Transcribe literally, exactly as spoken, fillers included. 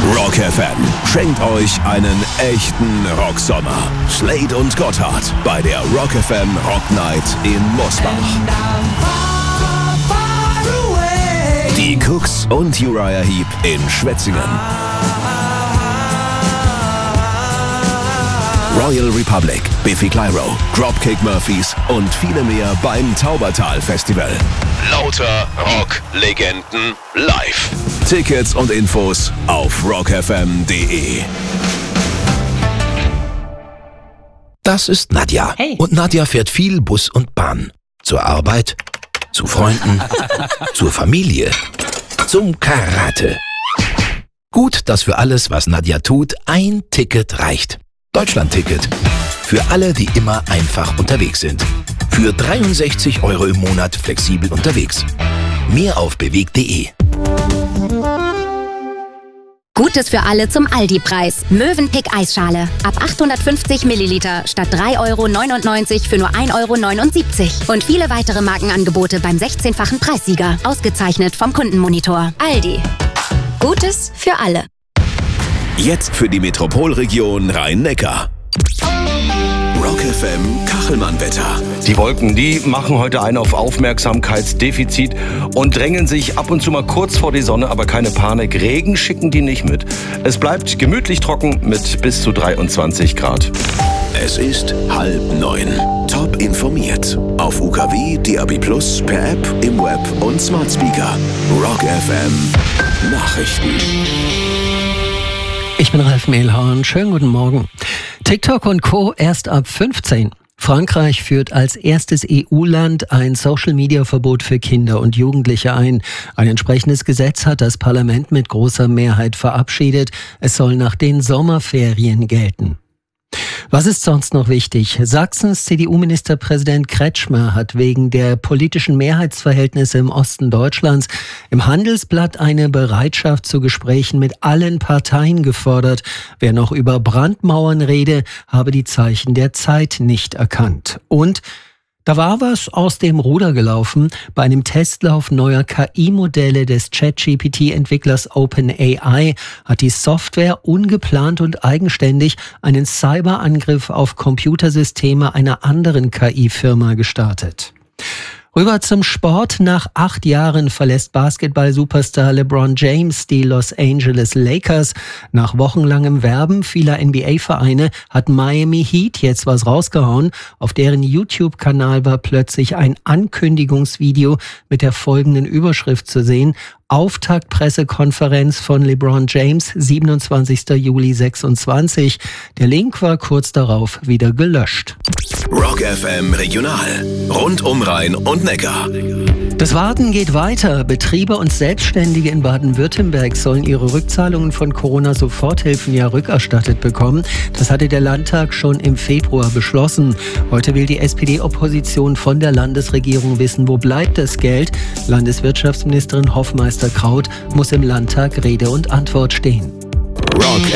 Rock F M schenkt euch einen echten Rocksommer. Slade und Gotthard bei der Rock F M Rock Night in Mosbach. Die Cooks und Uriah Heep in Schwetzingen. Royal Republic, Biffy Clyro, Dropkick Murphys und viele mehr beim Taubertal Festival. Lauter Rock-Legenden live. Tickets und Infos auf rock f m punkt d e. Das ist Nadja. Hey. Und Nadja fährt viel Bus und Bahn. Zur Arbeit, zu Freunden, zur Familie, zum Karate. Gut, dass für alles, was Nadja tut, ein Ticket reicht. Deutschland-Ticket. Für alle, die immer einfach unterwegs sind. Für dreiundsechzig Euro im Monat flexibel unterwegs. Mehr auf bewegt punkt de. Gutes für alle zum Aldi-Preis. Mövenpick Eisschale. Ab achthundertfünfzig Milliliter statt drei Euro neunundneunzig für nur ein Euro neunundsiebzig. Und viele weitere Markenangebote beim sechzehnfachen Preissieger. Ausgezeichnet vom Kundenmonitor. Aldi. Gutes für alle. Jetzt für die Metropolregion Rhein-Neckar. Rock F M Kachelmann-Wetter. Die Wolken, die machen heute einen auf Aufmerksamkeitsdefizit und drängen sich ab und zu mal kurz vor die Sonne, aber keine Panik. Regen schicken die nicht mit. Es bleibt gemütlich trocken mit bis zu dreiundzwanzig Grad. Es ist halb neun. Top informiert. Auf U K W, D A B plus, per App, im Web und Smart Speaker. Rock F M Nachrichten. Ich bin Ralf Mehlhorn. Schönen guten Morgen. TikTok und Co. erst ab fünfzehn. Frankreich führt als erstes E U-Land ein Social-Media-Verbot für Kinder und Jugendliche ein. Ein entsprechendes Gesetz hat das Parlament mit großer Mehrheit verabschiedet. Es soll nach den Sommerferien gelten. Was ist sonst noch wichtig? Sachsens C D U-Ministerpräsident Kretschmer hat wegen der politischen Mehrheitsverhältnisse im Osten Deutschlands im Handelsblatt eine Bereitschaft zu Gesprächen mit allen Parteien gefordert. Wer noch über Brandmauern rede, habe die Zeichen der Zeit nicht erkannt. Und da war was aus dem Ruder gelaufen. Bei einem Testlauf neuer K I-Modelle des ChatGPT-Entwicklers OpenAI hat die Software ungeplant und eigenständig einen Cyberangriff auf Computersysteme einer anderen K I-Firma gestartet. Rüber zum Sport. Nach acht Jahren verlässt Basketball-Superstar LeBron James die Los Angeles Lakers. Nach wochenlangem Werben vieler N B A-Vereine hat Miami Heat jetzt was rausgehauen. Auf deren YouTube-Kanal war plötzlich ein Ankündigungsvideo mit der folgenden Überschrift zu sehen: Auftaktpressekonferenz von LeBron James, siebenundzwanzigster Juli sechsundzwanzig. Der Link war kurz darauf wieder gelöscht. Rock F M Regional. Rund um Rhein und Neckar. Das Warten geht weiter. Betriebe und Selbstständige in Baden-Württemberg sollen ihre Rückzahlungen von Corona-Soforthilfen ja rückerstattet bekommen. Das hatte der Landtag schon im Februar beschlossen. Heute will die S P D-Opposition von der Landesregierung wissen, wo bleibt das Geld? Landeswirtschaftsministerin Hoffmeister-Kraut muss im Landtag Rede und Antwort stehen. Rock